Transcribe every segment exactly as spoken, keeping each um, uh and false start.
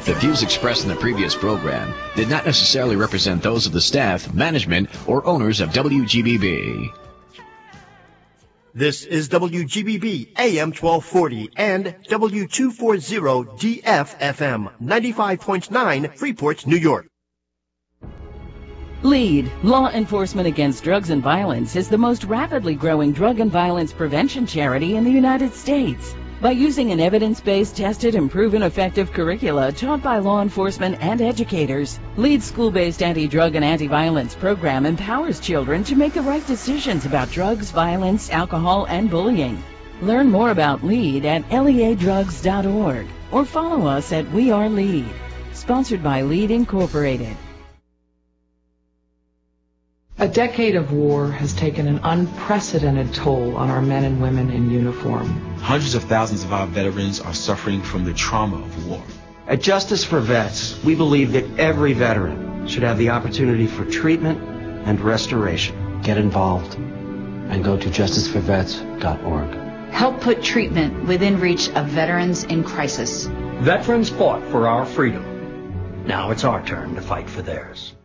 The views expressed in the previous program did not necessarily represent those of the staff, management, or owners of W G B B. This is W G B B A M twelve forty and W two forty D F F M ninety-five point nine Freeport, New York. LEAD, Law Enforcement Against Drugs and Violence, is the most rapidly growing drug and violence prevention charity in the United States. By using an evidence-based, tested, and proven effective curricula taught by law enforcement and educators, LEAD's school-based anti-drug and anti-violence program empowers children to make the right decisions about drugs, violence, alcohol, and bullying. Learn more about LEAD at lea drugs dot org or follow us at We Are LEAD. Sponsored by LEAD Incorporated. A decade of war has taken an unprecedented toll on our men and women in uniform. Hundreds of thousands of our veterans are suffering from the trauma of war. At Justice for Vets, we believe that every veteran should have the opportunity for treatment and restoration. Get involved and go to justice for vets dot org. Help put treatment within reach of veterans in crisis. Veterans fought for our freedom. Now it's our turn to fight for theirs.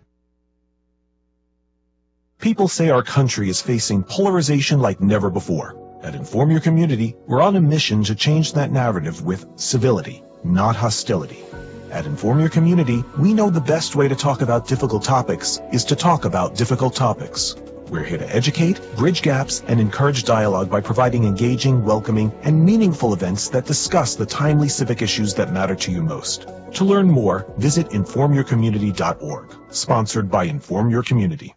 People say our country is facing polarization like never before. At Inform Your Community, we're on a mission to change that narrative with civility, not hostility. At Inform Your Community, we know the best way to talk about difficult topics is to talk about difficult topics. We're here to educate, bridge gaps, and encourage dialogue by providing engaging, welcoming, and meaningful events that discuss the timely civic issues that matter to you most. To learn more, visit inform your community dot org. Sponsored by Inform Your Community.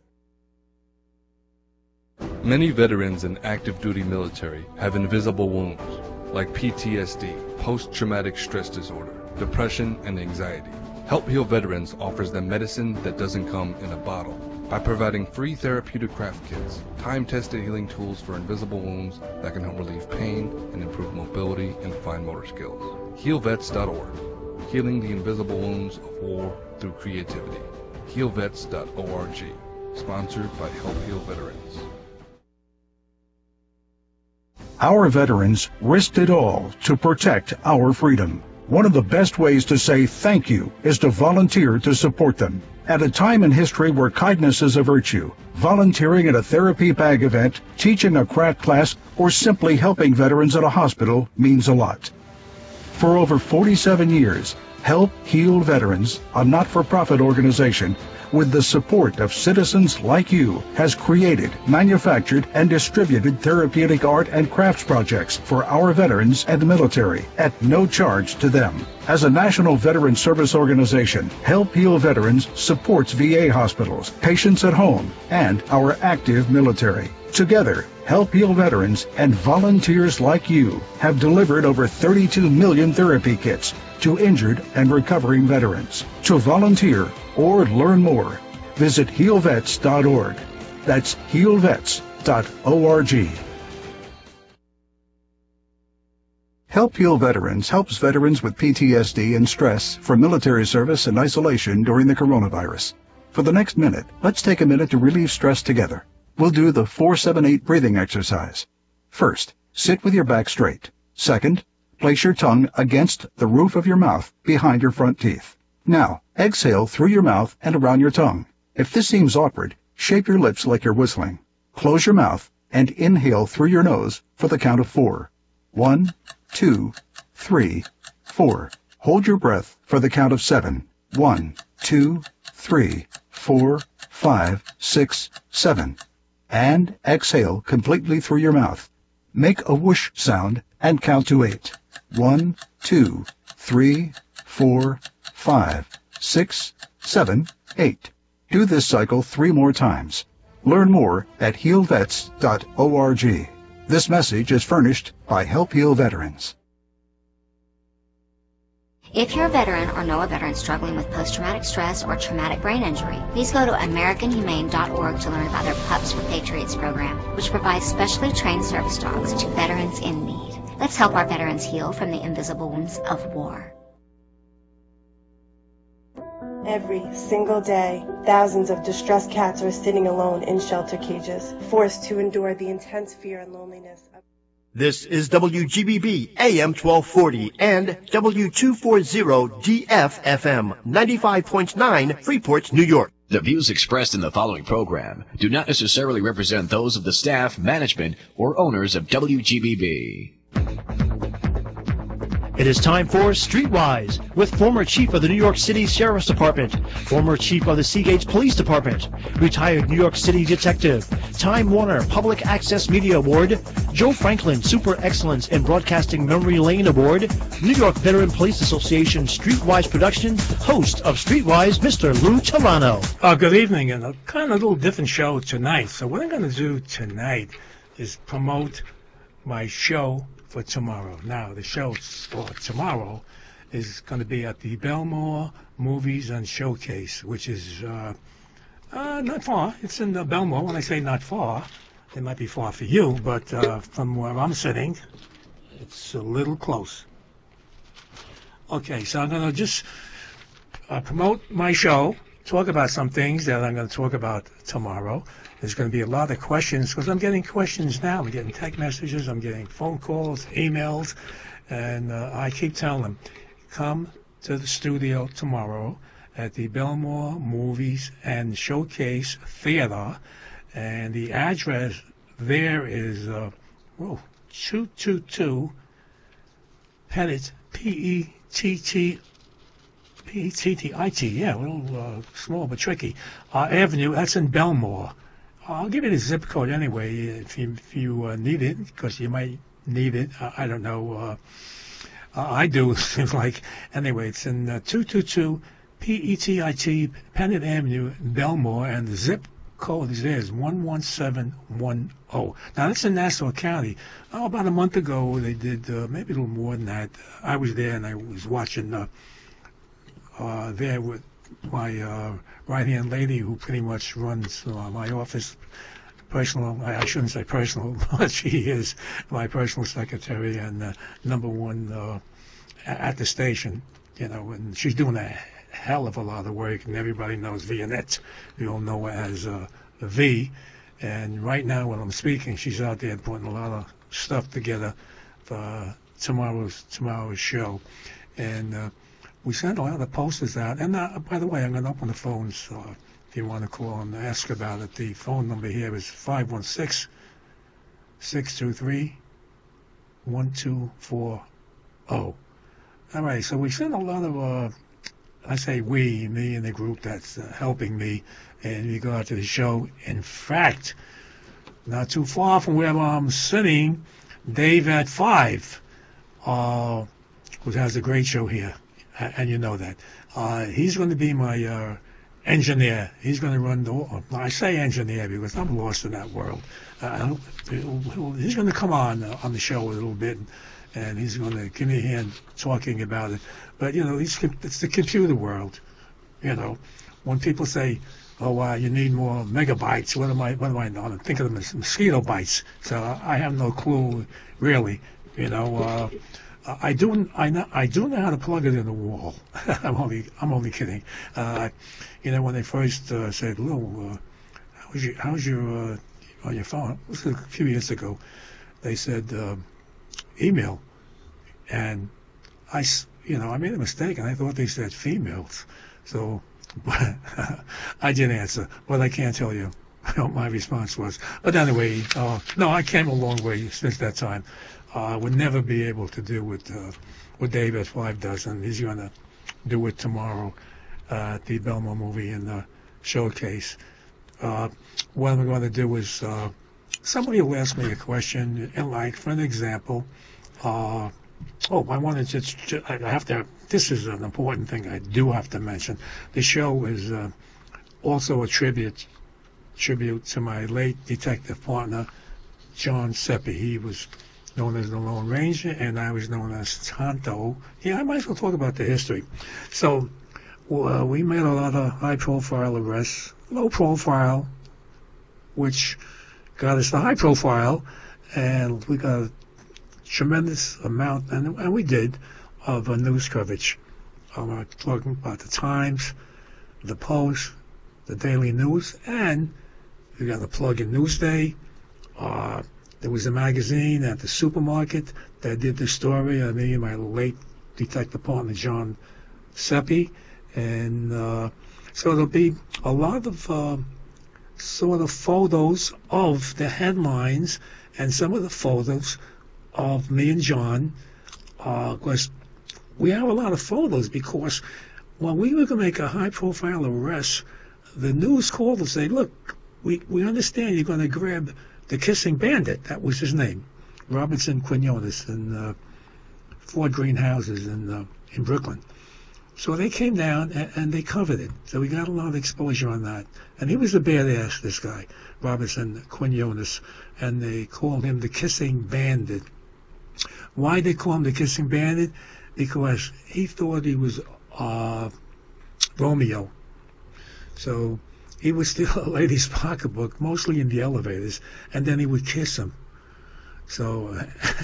Many veterans in active duty military have invisible wounds, like P T S D, post-traumatic stress disorder, depression, and anxiety. Help Heal Veterans offers them medicine that doesn't come in a bottle by providing free therapeutic craft kits, time-tested healing tools for invisible wounds that can help relieve pain and improve mobility and fine motor skills. heal vets dot org, healing the invisible wounds of war through creativity. heal vets dot org, sponsored by Help Heal Veterans. Our veterans risked it all to protect our freedom. One of the best ways to say thank you is to volunteer to support them. At a time in history where kindness is a virtue, volunteering at a therapy bag event, teaching a craft class, or simply helping veterans at a hospital means a lot. For over forty-seven years, Help Heal Veterans, a not-for-profit organization, with the support of citizens like you, has created, manufactured, and distributed therapeutic art and crafts projects for our veterans and military at no charge to them. As a national veteran service organization, Help Heal Veterans supports V A hospitals, patients at home, and our active military. Together, Help Heal Veterans and volunteers like you have delivered over thirty-two million therapy kits to injured and recovering veterans. To volunteer or learn more, visit heal vets dot org. That's heal vets dot org. Help Heal Veterans helps veterans with P T S D and stress from military service and isolation during the coronavirus. For the next minute, let's take a minute to relieve stress together. We'll do the four seven eight breathing exercise. First, sit with your back straight. Second, place your tongue against the roof of your mouth behind your front teeth. Now, exhale through your mouth and around your tongue. If this seems awkward, shape your lips like you're whistling. Close your mouth and inhale through your nose for the count of four. One, two, three, four. Hold your breath for the count of seven. One, two, three, four, five, six, seven. And exhale completely through your mouth. Make a whoosh sound and count to eight. One, two, three, four, five, six, seven, eight. Do this cycle three more times. Learn more at heal vets dot org. This message is furnished by Help Heal Veterans. If you're a veteran or know a veteran struggling with post-traumatic stress or traumatic brain injury, please go to american humane dot org to learn about their Pups for Patriots program, which provides specially trained service dogs to veterans in need. Let's help our veterans heal from the invisible wounds of war. Every single day, thousands of distressed cats are sitting alone in shelter cages, forced to endure the intense fear and loneliness of This is W G B B A M twelve forty and W two forty D F F M ninety-five point nine Freeport, New York. The views expressed in the following program do not necessarily represent those of the staff, management, or owners of W G B B. It is time for Streetwise with former chief of the New York City Sheriff's Department, former chief of the Seagate Police Department, retired New York City detective, Time Warner Public Access Media Award, Joe Franklin Super Excellence in Broadcasting Memory Lane Award, New York Veteran Police Association Streetwise production, host of Streetwise, Mister Lou Tarano. Uh, good evening, and a kind of little different show tonight. So what I'm going to do tonight is promote my show for tomorrow. Now, the show for tomorrow is going to be at the Belmore Movies and Showcase, which is uh, uh, not far. It's in uh, Belmore. When I say not far, it might be far for you, but uh, from where I'm sitting, it's a little close. Okay, so I'm going to just uh, promote my show, talk about some things that I'm going to talk about tomorrow. There's going to be a lot of questions because I'm getting questions now. I'm getting text messages, I'm getting phone calls, emails, and uh, I keep telling them, come to the studio tomorrow at the Belmore Movies and Showcase Theater, and the address there is uh, whoa, two two two Pettit, P E T T P E T T I T, yeah, a little uh, small but tricky, uh, Avenue, that's in Belmore. I'll give you the zip code anyway if you, if you uh, need it, because you might need it. I, I don't know. Uh, uh, I do, seems like. Anyway, it's in uh, two two two P E T I T, Pettit Avenue, Belmore, and the zip code is there is one one seven one zero. Now, that's in Nassau County. Oh, about a month ago, they did uh, maybe a little more than that. I was there, and I was watching uh, uh, there with my uh, right-hand lady who pretty much runs uh, my office, personal, I, I shouldn't say personal, but she is my personal secretary and uh, number one uh, at the station, you know, and she's doing a hell of a lot of work, and everybody knows Vianette. We all know her as uh, V, and right now when I'm speaking, she's out there putting a lot of stuff together for tomorrow's, tomorrow's show, and uh, we sent a lot of posters out. And uh, by the way, I'm going to open the phones uh, if you want to call and ask about it. The phone number here is five one six, six two three, one two four zero. All right, so we sent a lot of, uh, I say we, me and the group that's uh, helping me in regard to the show. In fact, not too far from where I'm sitting, Dave at five, uh, who has a great show here. And you know that. Uh, he's going to be my uh, engineer. He's going to run the... I say engineer because I'm lost in that world. Uh, he's going to come on uh, on the show a little bit, and he's going to give me a hand talking about it. But, you know, it's, it's the computer world. You know, when people say, oh, uh, you need more megabytes, what am I, what am I I'm thinking of mosquito bites. So I have no clue, really. You know... Uh, I do I know I do know how to plug it in the wall. I'm only I'm only kidding. Uh, you know, when they first uh, said, "Lou, uh, how's your how's your uh, on your phone?" This was a few years ago. They said uh, email, and I you know I made a mistake and I thought they said females. So I didn't answer, but I can't tell you what my response was. But anyway, uh, no, I came a long way since that time. I uh, would never be able to do what, uh, what Dave at five does, and he's going to do it tomorrow uh, at the Belmore Movie and uh, Showcase. Uh, what I'm going to do is, uh, somebody will ask me a question, and like, for an example, uh, oh, I want to just, I have to, this is an important thing I do have to mention. The show is uh, also a tribute, tribute to my late detective partner, John Seppi. He was known as the Lone Ranger, and I was known as Tonto. Yeah, I might as well talk about the history. So uh, we made a lot of high-profile arrests, low-profile, which got us the high-profile, and we got a tremendous amount, and, and we did, of uh, news coverage. Um, I'm talking about the Times, the Post, the Daily News, and we got to plug in Newsday, uh, there was a magazine at the supermarket that did the story. I mean, my late detective partner, John Seppi. And uh, so there'll be a lot of uh, sort of photos of the headlines and some of the photos of me and John. Uh, of course, we have a lot of photos because when we were going to make a high-profile arrest, the news called and said, look, we, we understand you're going to grab the Kissing Bandit. That was his name, Robinson Quinones, in uh, Fort Greene houses in, uh, in Brooklyn. So they came down and, and they covered it. So we got a lot of exposure on that. And he was a badass, this guy, Robinson Quinones, and they called him the Kissing Bandit. Why they call him the Kissing Bandit? Because he thought he was uh, Romeo. So he would steal a lady's pocketbook, mostly in the elevators, and then he would kiss them. So,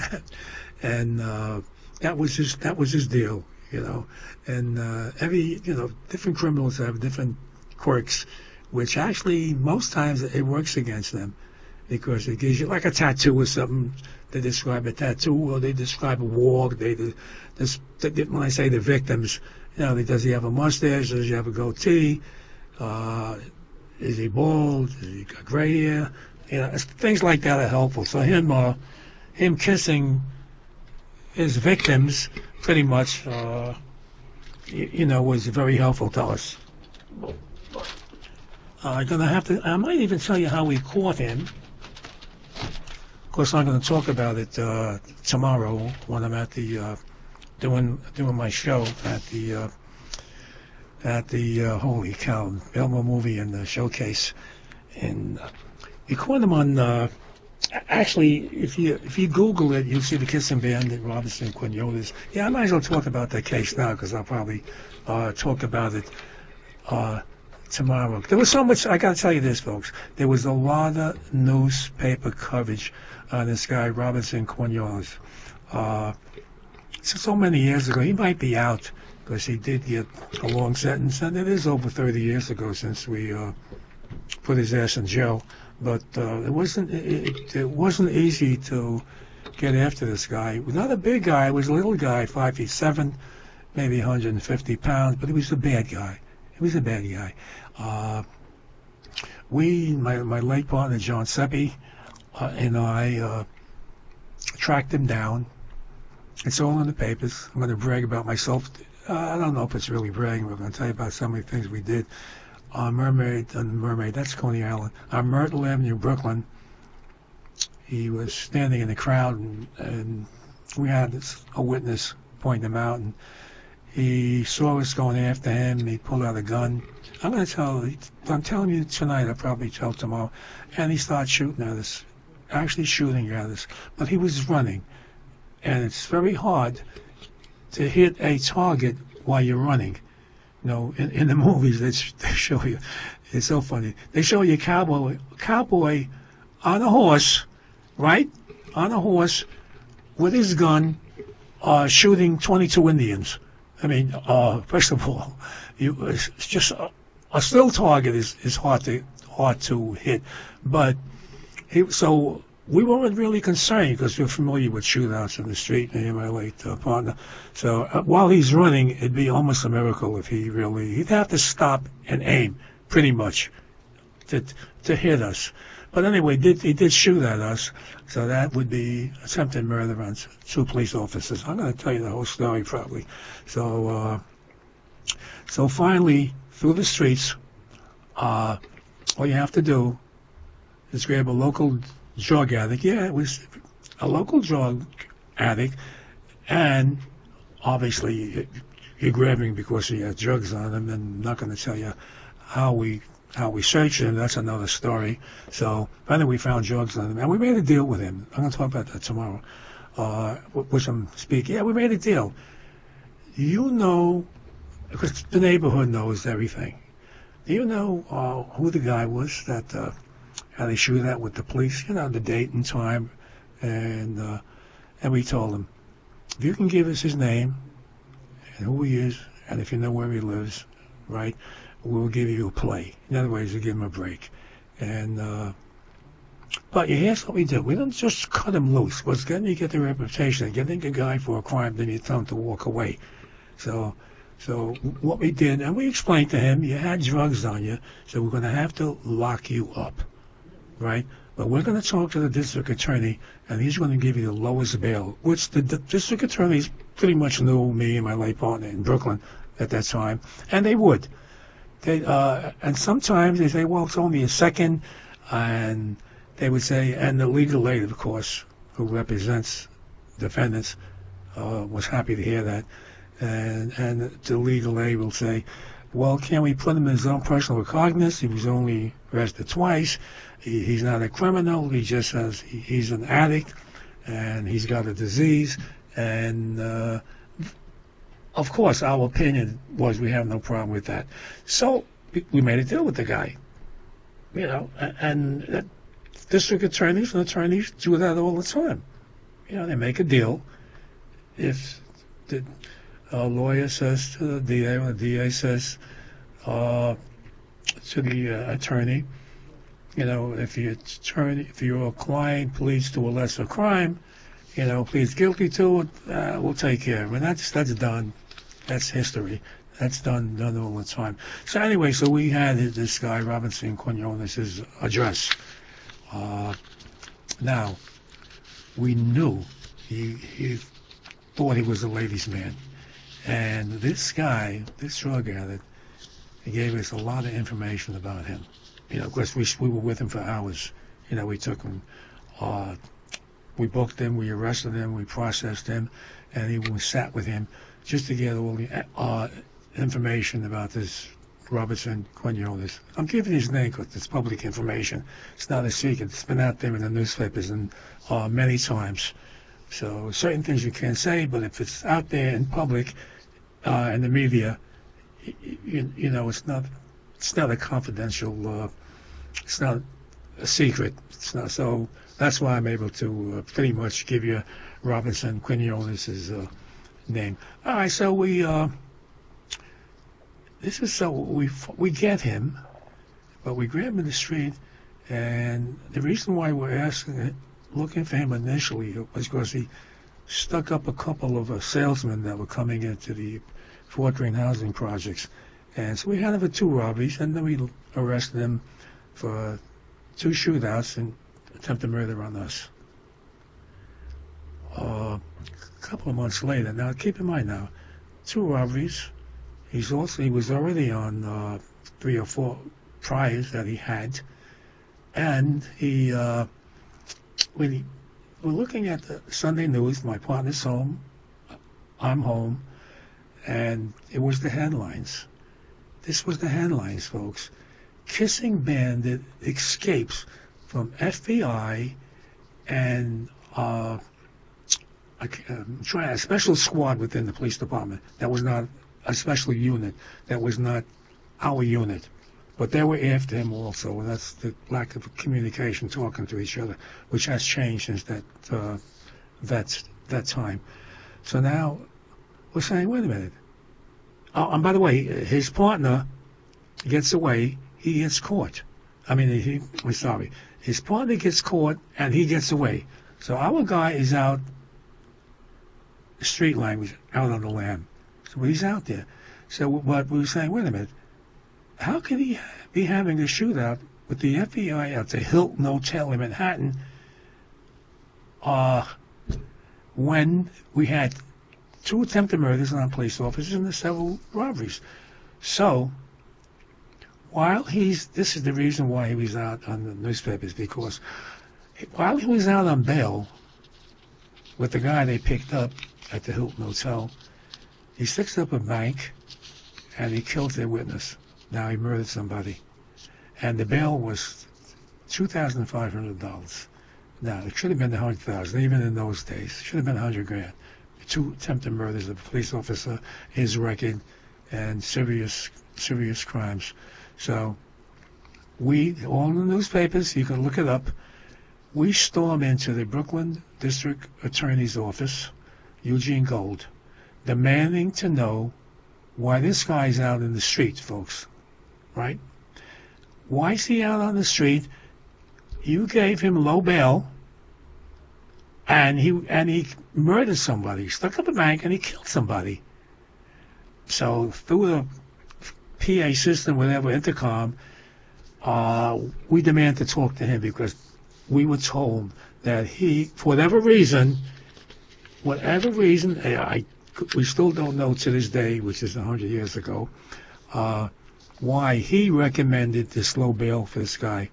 and uh, that was his that was his deal, you know. And uh, every you know different criminals have different quirks, which actually most times it works against them, because it gives you like a tattoo or something. They describe a tattoo, or they describe a walk. They, they, they when I say the victims, you know, does he have a mustache? Does he have a goatee? Uh, is he bald? Is he got gray hair? You know, things like that are helpful. So him, uh, him kissing his victims, pretty much, uh, you, you know, was very helpful to us. Uh, I'm gonna have to. I might even tell you how we caught him. Of course, I'm going to talk about it uh, tomorrow when I'm at the uh, doing doing my show at the uh, at the uh, holy cow Belmont Movie and the Showcase. And uh, we caught him on. Uh, actually, if you if you Google it, you'll see the Kissing Bandit, Robinson Quinones. Yeah, I might as well talk about that case now because I'll probably uh, talk about it uh, tomorrow. There was so much. I got to tell you this, folks. There was a lot of newspaper coverage on this guy Robinson Quinones. Uh, so, so many years ago, he might be out because he did get a long sentence, and it is over thirty years ago since we uh, put his ass in jail. But uh, it wasn't it, it wasn't easy to get after this guy. He was not a big guy. He was a little guy, five feet seven, maybe one hundred fifty pounds, but he was a bad guy. He was a bad guy. Uh, we, my my late partner John Seppi, uh, and I uh, tracked him down. It's all in the papers. I'm going to brag about myself. Uh, I don't know if it's really bragging. We're going to tell you about some of the things we did on Mermaid, on Mermaid, that's Coney Island. On Myrtle Avenue, Brooklyn, he was standing in the crowd, and, and we had this, a witness point him out, and he saw us going after him, and he pulled out a gun. I'm going to tell, I'm telling you tonight, I'll probably tell tomorrow, and he started shooting at us, actually shooting at us, but he was running, and it's very hard to hit a target while you're running. You know, in, in the movies, they, they show you, it's so funny, they show you a cowboy, cowboy on a horse, right, on a horse, with his gun, uh, shooting twenty-two Indians. I mean, uh, first of all, you, it's just a, a still target is, is hard to hard to hit, but he, so we weren't really concerned because we're familiar with shootouts in the street, and my late uh, partner. So uh, while he's running, it'd be almost a miracle if he really, he'd have to stop and aim, pretty much, to to hit us. But anyway, did, he did shoot at us, so that would be attempted murder on two police officers. I'm going to tell you the whole story probably. So, uh, so finally, through the streets, uh, all you have to do is grab a local drug addict. Yeah, it was a local drug addict, and obviously you're grabbing because he has drugs on him, and I'm not going to tell you how we how we searched him. That's another story. So finally we found drugs on him, and we made a deal with him. I'm going to talk about that tomorrow, uh, which I'm speaking. Yeah, we made a deal. You know, because the neighborhood knows everything. Do you know uh, who the guy was that uh, how they shoot at with the police? You know, the date and time, and uh, and we told him, if you can give us his name and who he is, and if you know where he lives, right, we'll give you a play. In other words, we'll give him a break. And uh, But here's what we do. We don't just cut him loose. What's getting you get the reputation of getting a guy for a crime, then you tell him to walk away. So, so what we did, and we explained to him, you had drugs on you, so we're going to have to lock you up, right? But we're going to talk to the district attorney, and he's going to give you the lowest bail, which the, the district attorneys pretty much knew me and my late partner in Brooklyn at that time, and they would. They, uh, and sometimes they say, well, it's only a second, and they would say, and the legal aid, of course, who represents defendants, uh, was happy to hear that. And, and the legal aid will say, well, can we put him in his own personal recognizance? He was only arrested twice. He, he's not a criminal. He just has, he, he's an addict, and he's got a disease. And, uh, of course, our opinion was we have no problem with that. So we made a deal with the guy. You know, and, and district attorneys and attorneys do that all the time. You know, they make a deal. If the uh, lawyer says to the D A, or the D A says uh, to the uh, attorney, you know, if your attorney, if your client pleads to a lesser crime, you know, pleads guilty to it, uh, we'll take care of it. And that's that's done. That's history. That's done done all the time. So anyway, so we had this guy Robinson Quinones' address. Uh, now, we knew he, he thought he was a ladies' man. And this guy, this drug addict, he gave us a lot of information about him. You know, of course, we, we were with him for hours. You know, we took him, uh, we booked him, we arrested him, we processed him, and he, we sat with him just to get all the uh, information about this Robinson Quinones. I'm giving his name because it's public information. It's not a secret. It's been out there in the newspapers and uh, many times. So certain things you can't say, but if it's out there in public, uh, in the media, you, you know, it's not it's not a confidential. Uh, it's not a secret. It's not. So that's why I'm able to uh, pretty much give you Robinson Quinones' uh, name. All right. So we. Uh, This is so we we get him, but we grab him in the street, and the reason why we're asking, looking for him initially was because he stuck up a couple of uh, salesmen that were coming into the Fort Greene housing projects, and so we had him for two robberies, and then we arrested him for two shootouts and attempted murder on us. Uh, a couple of months later, now keep in mind now, two robberies. He's also he was already on uh, three or four priors that he had, and he uh, when he, we're looking at the Sunday news. My partner's home, I'm home, and it was the headlines. This was the headlines, folks. Kissing bandit escapes from F B I and uh, a, a, a special squad within the police department. That was not a special unit. That was not our unit. But they were after him also, and that's the lack of communication, talking to each other, which has changed since that uh, that that time. So now we're saying, wait a minute. Oh, and by the way, his partner gets away, he gets caught. I mean, he, I'm sorry. His partner gets caught, and he gets away. So our guy is out, street language, out on the lam. So he's out there. So what we were saying, wait a minute, how could he be having a shootout with the F B I at the Hilton Hotel in Manhattan uh, when we had two attempted murders on police officers and several robberies? So while he's, this is the reason why he was out on the newspapers, because while he was out on bail with the guy they picked up at the Hilton Hotel, he sticks up a bank and he kills their witness. Now he murdered somebody. And the bail was two thousand five hundred dollars. Now, it should have been one hundred thousand dollars, even in those days. It should have been one hundred grand. Two attempted murders of a police officer, his record, and serious, serious crimes. So, we, all in the newspapers, you can look it up, we storm into the Brooklyn District Attorney's Office, Eugene Gold, demanding to know why this guy's out in the street, folks, right? Why is he out on the street? you gave him low bail, and he and he murdered somebody. He stuck up a bank and he killed somebody. So through the P A system, whatever, intercom, uh, we demand to talk to him because we were told that he, for whatever reason, whatever reason, I, I we still don't know to this day, which is a hundred years ago, uh, why he recommended this low bail for this guy.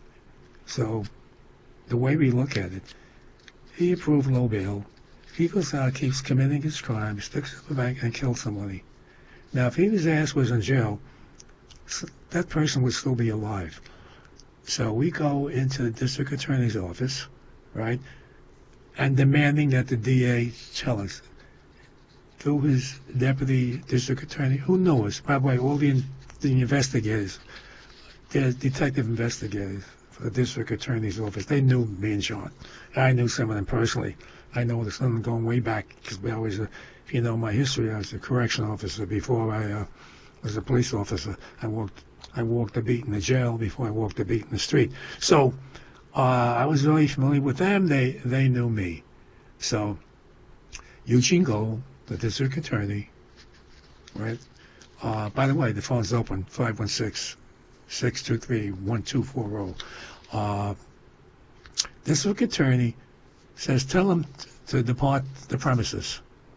So the way we look at it, he approved low bail. He goes out, keeps committing his crime, sticks up the bank, and kills somebody. Now, if his ass was in jail, that person would still be alive. So we go into the district attorney's office, right, and demanding that the D A tell us. Through his deputy district attorney, who knew us, by the way, all the, the investigators, the detective investigators for the district attorney's office, they knew me and John. I knew some of them personally. I know there's something going way back, because we always, uh, if you know my history, I was a correction officer before I uh, was a police officer. I walked, I walked the beat in the jail before I walked the beat in the street. So uh, I was very familiar with them. They they knew me. So Eugene Gold, the district attorney, right? Uh, by the way, the phone's open, five one six, six two three, one two four zero. Uh, district attorney says, tell him to depart the premises.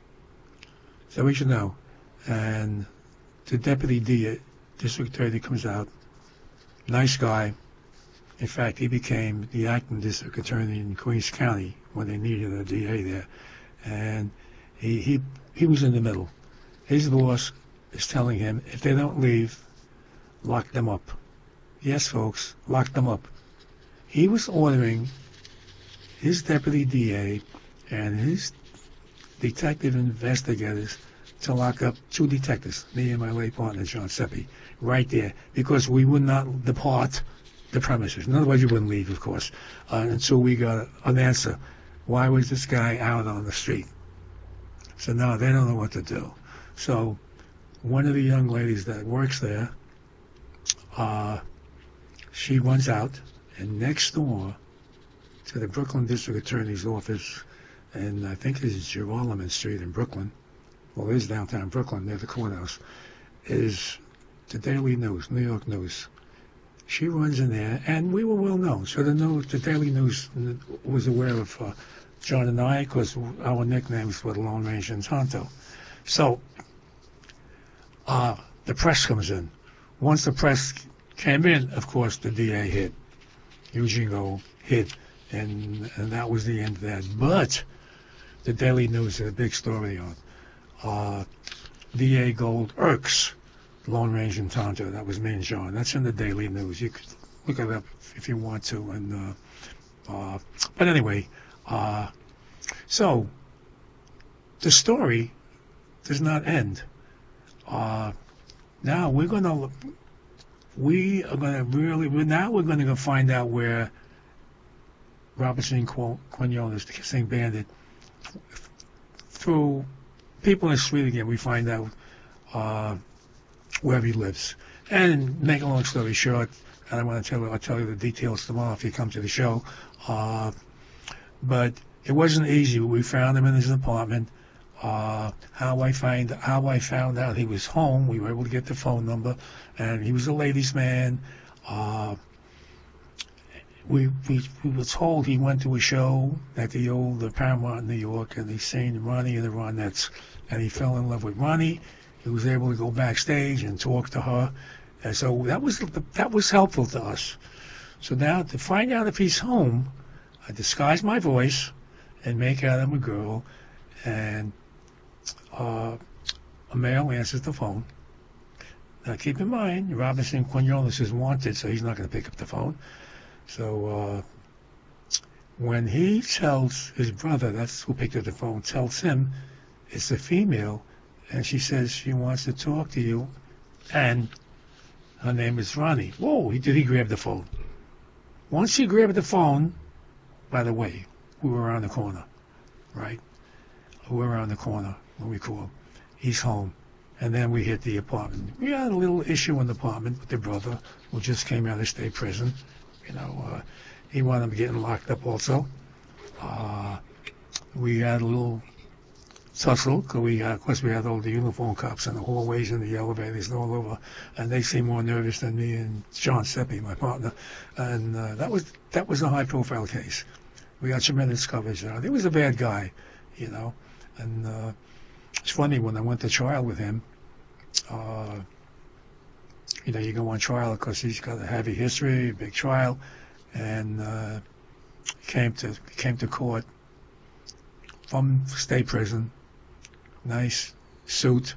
So we should know. And the deputy D A, district attorney, comes out. Nice guy. In fact, he became the acting district attorney in Queens County when they needed a D A there. And he, he, he was in the middle. His boss is telling him, if they don't leave, lock them up. Yes, folks, lock them up. He was ordering his deputy D A and his detective investigators to lock up two detectives, me and my late partner, John Seppi, right there, because we would not depart the premises. In other words, you wouldn't leave, of course, uh, until we got an answer. Why was this guy out on the street? So now they don't know what to do. So one of the young ladies that works there, uh, she runs out, and next door to the Brooklyn District Attorney's office, and I think it's Gerolman Street in Brooklyn, well, it is downtown Brooklyn near the courthouse, is the Daily News, New York News. She runs in there, and we were well known. So the news, the Daily News was aware of uh, John and I, because our nicknames were the Lone Ranger and Tonto. So uh, the press comes in. Once the press came in, of course, the D A hit. Eugene Gold hit, and, and that was the end of that. But the Daily News had a big story on uh, D A Gold irks Lone Ranger and Tonto. That was me and John. That's in the Daily News. You could look it up if you want to. And uh, uh, but anyway, uh, so the story does not end. Uh, now we're gonna we are gonna really we're, now we're gonna go find out where Robinson Quinones, the Kissing Bandit, through people in the street again, we find out uh, where he lives. And make a long story short, and I want to tell you, I'll tell you the details tomorrow if you come to the show. Uh, but it wasn't easy. We found him in his apartment. Uh, how I find how I found out he was home. We were able to get the phone number, and he was a ladies' man. Uh, we, we we were told he went to a show at the old the Paramount in New York, and he seen Ronnie and the Ronettes, and he fell in love with Ronnie. He was able to go backstage and talk to her, and so that was that was helpful to us. So now to find out if he's home, I disguise my voice and make out I'm a girl, and uh, a male answers the phone. Now keep in mind, Robinson Quinones is wanted, so he's not going to pick up the phone. So uh, when he tells his brother, that's who picked up the phone, tells him it's a female, and she says she wants to talk to you, and her name is Ronnie. Whoa, he, did he grab the phone? Once he grabbed the phone, by the way, we were around the corner, right? We were around the corner when we called. He's home. And then we hit the apartment. We had a little issue in the apartment with the brother who just came out of state prison. You know, uh, he wound up getting locked up also. Uh, we had a little tussle, because we, uh, of course, we had all the uniform cops in the hallways and the elevators and all over, and they seemed more nervous than me and John Seppi, my partner, and uh, that was that was a high-profile case. We got tremendous coverage. Uh, he was a bad guy, you know, and uh, it's funny, when I went to trial with him, uh, you know, you go on trial because he's got a heavy history, a big trial, and uh, came to came to court from state prison. Nice suit,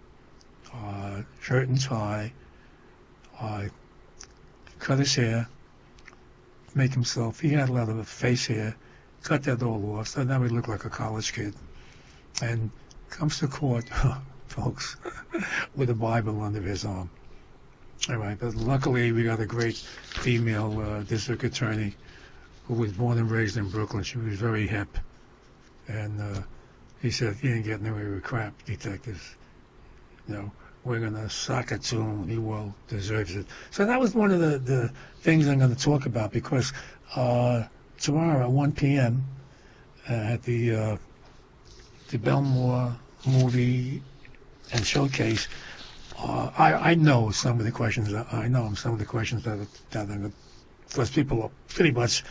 uh, shirt and tie, uh, cut his hair, make himself, he had a lot of face hair, cut that all off, so now he looked like a college kid. And comes to court, folks, with a Bible under his arm. All right, but luckily we got a great female uh, district attorney who was born and raised in Brooklyn. She was very hip. And uh, he said, "You ain't getting away with crap, detectives. You know, we're going to sock it to him. He well deserves it." So that was one of the, the things I'm going to talk about, because uh, tomorrow at one p.m. Uh, at the uh, the Belmore Movie and Showcase, uh, I, I know some of the questions. That, I know some of the questions that, that are, because people are pretty much,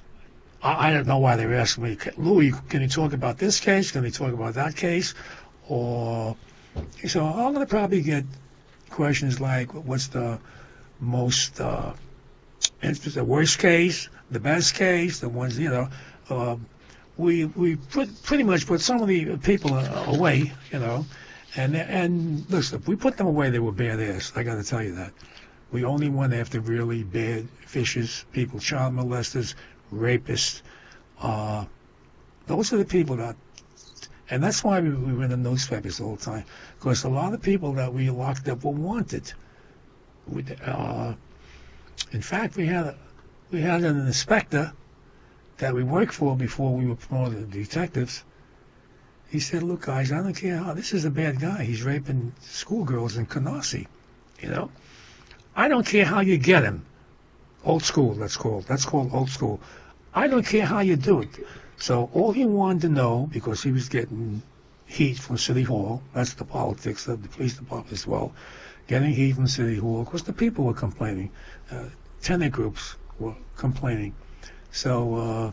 I don't know why they were asking me, "Louis, can you talk about this case? Can you talk about that case?" Or, so I'm going to probably get questions like, what's the most, uh, the worst case, the best case, the ones, you know. Uh, we we put, pretty much put some of the people away, you know. And, and listen, if we put them away, they were badass. I got to tell you that. We only went after really bad, vicious people, child molesters, rapists. Uh, those are the people that, and that's why we, we were in the newspapers all the time, because a lot of people that we locked up were wanted. We, uh, in fact, we had a, we had an inspector that we worked for before we were promoted to detectives. He said, "Look, guys, I don't care how, this is a bad guy. He's raping schoolgirls in Canarsie, you know. I don't care how you get him. Old school, that's called. That's called old school. I don't care how you do it." So all he wanted to know, because he was getting heat from City Hall, that's the politics of the police department as well, getting heat from City Hall, because the people were complaining. Uh, tenant groups were complaining. So uh,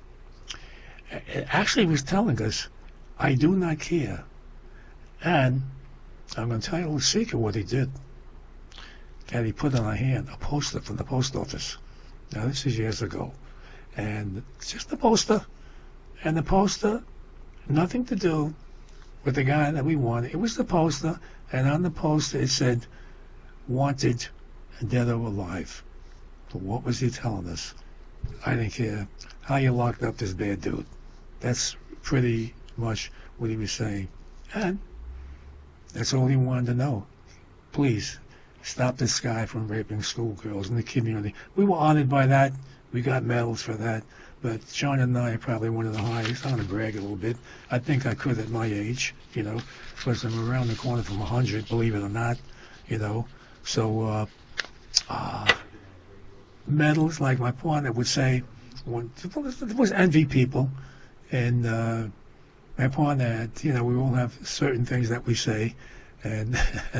actually he was telling us, "I do not care." And I'm going to tell you a little secret what he did. And he put on our hand a poster from the post office. Now, this is years ago. And it's just a poster. And the poster, nothing to do with the guy that we wanted. It was the poster, and on the poster it said, "Wanted, dead or alive." So what was he telling us? I didn't care how you locked up this bad dude. That's pretty much what he was saying. And that's all he wanted to know. Please, stop this guy from raping schoolgirls in the community. We were honored by that. We got medals for that. But John and I are probably one of the highest. I'm going to brag a little bit. I think I could at my age, you know, because I'm around the corner from one hundred, believe it or not, you know. So uh, uh, medals, like my partner would say, when, it was envy people. And uh, my partner, you know, we all have certain things that we say. And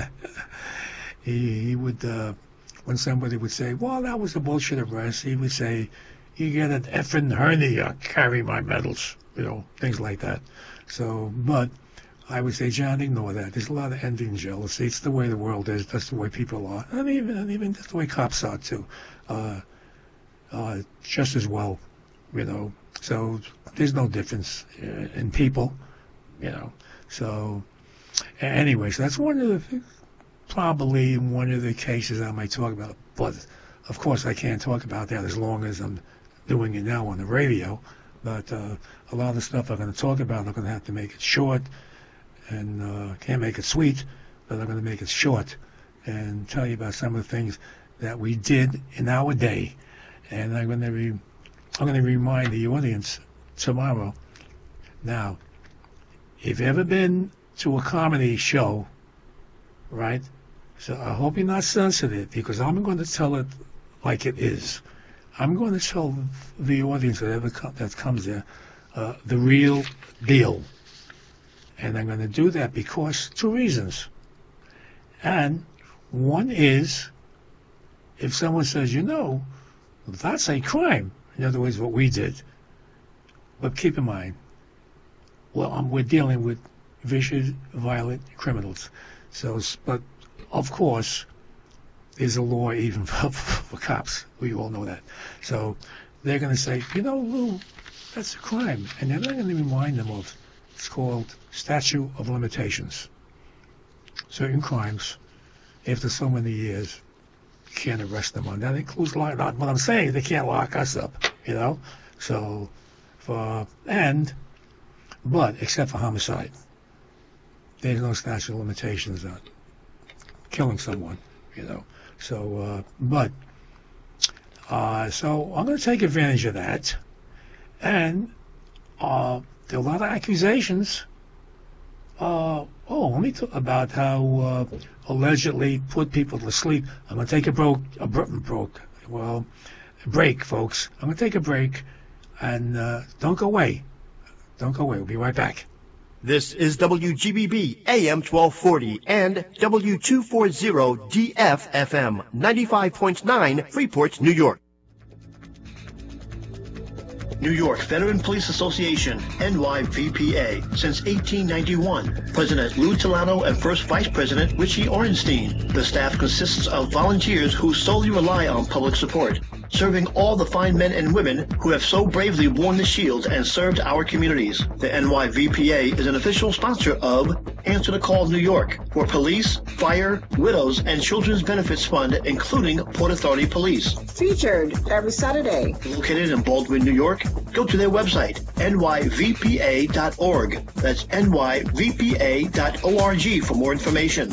he, he would, uh, when somebody would say, "Well, that was a bullshit arrest," he would say, "You get an effing hernia, carry my medals," you know, things like that. So, but I would say, "John, ignore that. There's a lot of envy and jealousy. It's the way the world is. That's the way people are. And even, and even that's the way cops are, too. Uh, uh, just as well, you know. So there's no difference uh, in people, you know. So, anyway, so that's one of the, probably one of the cases I might talk about. But, of course, I can't talk about that as long as I'm doing it now on the radio. But uh, a lot of the stuff I'm going to talk about, I'm going to have to make it short. And uh, can't make it sweet, but I'm going to make it short and tell you about some of the things that we did in our day. And I'm going to re- I'm going to remind the audience tomorrow. Now, if you've ever been to a comedy show, right? So I hope you're not sensitive, because I'm going to tell it like it is. I'm going to tell the audience that ever come, that comes there uh, the real deal. And I'm going to do that because two reasons. And one is, if someone says, you know, that's a crime, in other words, what we did. But keep in mind, well, um, we're dealing with vicious, violent criminals. So, but of course, there's a law even for, for cops. We all know that. So they're going to say, you know, Lou, that's a crime. And they're not going to remind them of, it's called statute of limitations. Certain crimes, after so many years, you can't arrest them on that. It includes lock, not what I'm saying, they can't lock us up, you know? So, for, and, but, except for homicide, there's no statute of limitations on killing someone, you know? So, uh, but, uh, so I'm going to take advantage of that. And, uh, there are a lot of accusations. Uh, oh, let me talk about how uh, allegedly put people to sleep. I'm going to take a broke, a bro- broke, well, a break, folks. I'm going to take a break, and uh, don't go away. Don't go away. We'll be right back. This is W G B B A M twelve forty and W two forty D F F M ninety-five point nine Freeport, New York. New York Veteran Police Association, N Y V P A, since eighteen ninety-one. President Lou Tilano and First Vice President Richie Orenstein. The staff consists of volunteers who solely rely on public support, serving all the fine men and women who have so bravely worn the shields and served our communities. The N Y V P A is an official sponsor of Answer the Call New York for police, fire, widows, and children's benefits fund, including Port Authority Police. Featured every Saturday. Located in Baldwin, New York, go to their website, N Y V P A dot org. That's N Y V P A dot org for more information.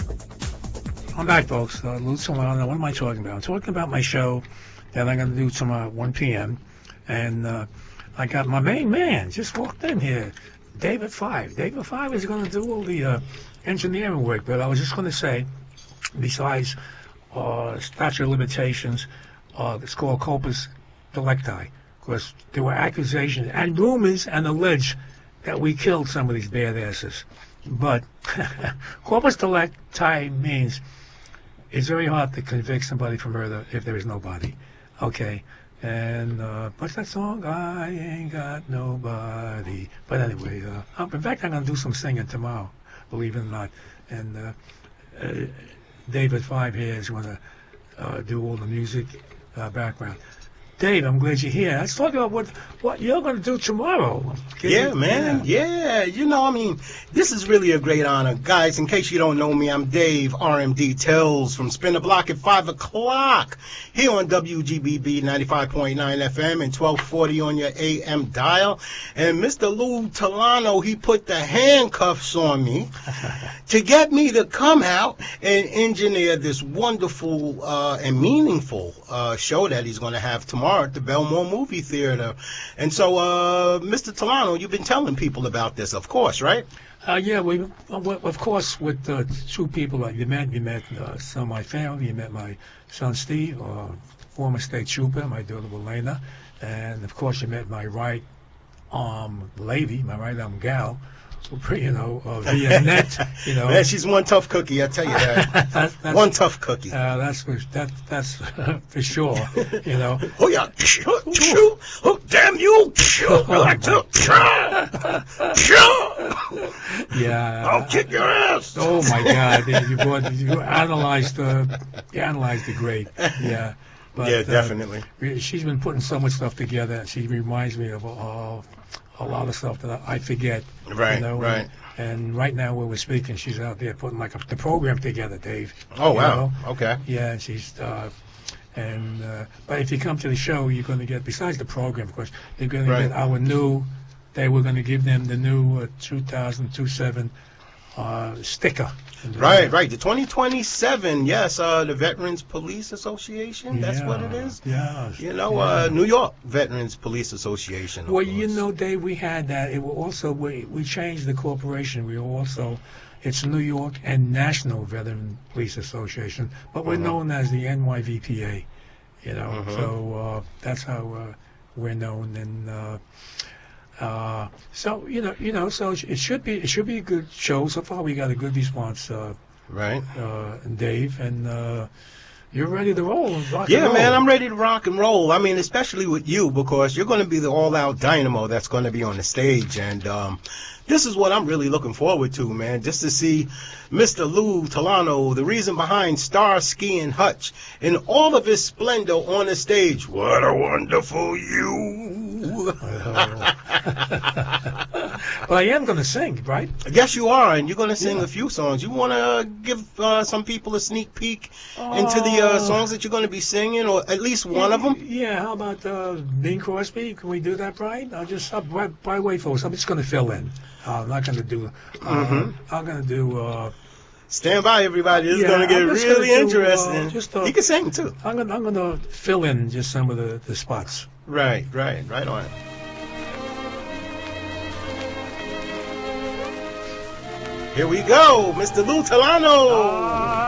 I'm back, folks. Uh, Lou Tilano, what am I talking about? I'm talking about my show that I'm going to do tomorrow at one p.m. And uh, I got my main man just walked in here, David Five. David Five is going to do all the uh, engineering work, but I was just going to say, besides uh, statute of limitations, uh, it's called corpus delicti, because there were accusations and rumors and alleged that we killed some of these badasses. But corpus delicti means it's very hard to convict somebody for murder if there is no body. Okay, and uh, what's that song? I ain't got nobody. But anyway, uh, in fact, I'm going to do some singing tomorrow, believe it or not. And uh, uh, David Five here is going to uh, do all the music uh, background. Dave, I'm glad you're here. Let's talk about what what you're going to do tomorrow. Can yeah, you, man. Yeah. yeah. You know, I mean, this is really a great honor. Guys, in case you don't know me, I'm Dave, R M D Tells from Spin the Block at five o'clock here on W G B B ninety-five point nine F M and twelve forty on your A M dial. And Mister Lou Tilano, he put the handcuffs on me to get me to come out and engineer this wonderful uh, and meaningful uh, show that he's going to have tomorrow at the Belmore Movie Theater. And so, uh, Mister Tilano, you've been telling people about this, of course, right? Uh, yeah, we, of course, with uh, two people that you met. You met uh, some of my family. You met my son, Steve, uh, former state trooper, my daughter, Elena. And, of course, you met my right arm lady, my right arm gal, you know, uh, via net, you know. Man, she's one tough cookie, I tell you that. that's, that's, one tough cookie. Uh, that's for, that, that's uh, for sure, you know. Oh, yeah. Oh, damn you. I like to. Yeah. I'll kick your ass. Oh, my God. You, brought, you analyzed, uh, you analyzed it great. Yeah. But, yeah, definitely. Uh, she's been putting so much stuff together. She reminds me of uh, a lot of stuff that I forget. Right, you know? right. And, and right now, when we're speaking, she's out there putting like a, the program together, Dave. Oh, wow. Know? Okay. Yeah, she's. Uh, and uh, but if you come to the show, you're going to get, besides the program, of course, you're going right. to get our new. They were going to give them the new uh, two thousand twenty-seven uh, sticker. Right, right. The twenty twenty-seven, yes, uh, the Veterans Police Association, that's yeah, what it is? Yeah. You know, yeah. uh, New York Veterans Police Association. Well, you know, Dave, we had that. It will also, we, we changed the corporation. We also, it's New York and National Veteran Police Association, but we're uh-huh. known as the N Y V P A. You know, Mhm. so uh, that's how uh, we're known, and uh, uh, so you know, you know, so it should be it should be a good show. So far, we got a good response, uh, right, uh, Dave, and uh, you're ready to roll. Rock Yeah, and roll. man, I'm ready to rock and roll. I mean, especially with you, because you're going to be the all-out dynamo that's going to be on the stage. And um, this is what I'm really looking forward to, man, just to see Mister Lou Talano, the reason behind Star Ski and Hutch, in all of his splendor on the stage. What a wonderful you. Well, I am going to sing, right? Yes, you are, and you're going to sing Yeah. a few songs. You want to give uh, some people a sneak peek into the uh, songs that you're going to be singing, or at least one of them? Yeah, how about uh, Bing Crosby? Can we do that, Brian? I'll just, uh, by, by the way, folks, I'm just going to fill in. Uh, I'm not going to do, uh, Mhm. I'm going to do, uh, Stand by, everybody. This yeah, is going to get I'm just really gonna do, uh, interesting. just, uh, you can sing, too. I'm going I'm going to fill in just some of the, the spots. Right, right, right on. Here we go, Mister Lou Talano.